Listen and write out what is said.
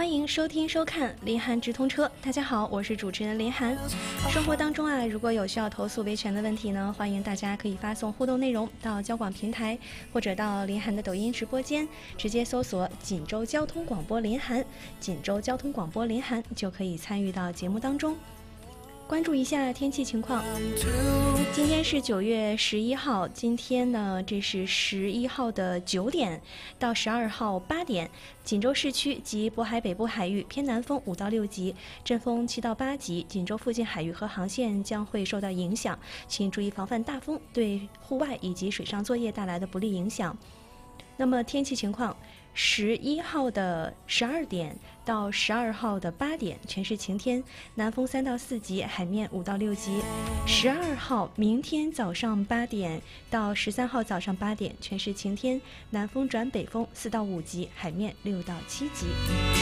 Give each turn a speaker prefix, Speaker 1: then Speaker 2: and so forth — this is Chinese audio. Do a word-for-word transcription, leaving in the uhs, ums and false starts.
Speaker 1: 欢迎收听收看林涵直通车。大家好，我是主持人林涵。生活当中啊，如果有需要投诉维权的问题呢，欢迎大家可以发送互动内容到交广平台，或者到林涵的抖音直播间，直接搜索锦州交通广播林涵，锦州交通广播林涵就可以参与到节目当中。关注一下天气情况。今天是九月十一号，今天呢，这是十一号的九点到十二号八点，锦州市区及渤海北部海域偏南风五到六级，阵风七到八级，锦州附近海域和航线将会受到影响，请注意防范大风对户外以及水上作业带来的不利影响。那么天气情况，十一号的十二点到十二号的八点全是晴天，南风三到四级，海面五到六级。十二号明天早上八点到十三号早上八点全是晴天，南风转北风四到五级，海面六到七级。